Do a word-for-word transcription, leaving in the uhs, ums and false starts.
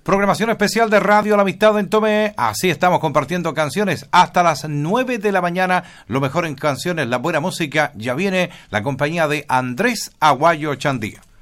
Programación especial de Radio La Amistad en Tomé. Así estamos compartiendo canciones hasta las nueve de la mañana. Lo mejor en canciones, la buena música. Ya viene la compañía de Andrés Aguayo Chandía.